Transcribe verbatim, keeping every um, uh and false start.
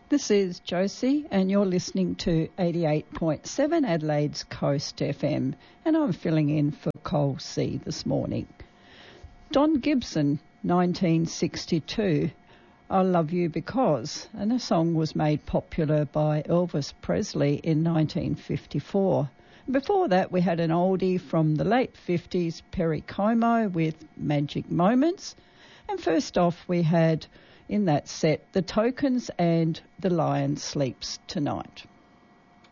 This is Josie, and you're listening to eighty-eight point seven Adelaide's Coast F M, and I'm filling in for Cole C this morning. Don Gibson, nineteen sixty-two, I Love You Because, and the song was made popular by Elvis Presley in nineteen fifty-four. Before that, we had an oldie from the late fifties, Perry Como with Magic Moments, and first off we had in that set, The Tokens and The Lion Sleeps Tonight.